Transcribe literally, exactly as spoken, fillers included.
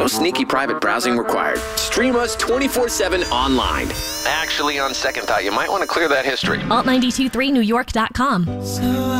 No sneaky private browsing required. Stream us twenty-four seven online. Actually, on second thought, you might want to clear that history. alt nine two three new york dot com. So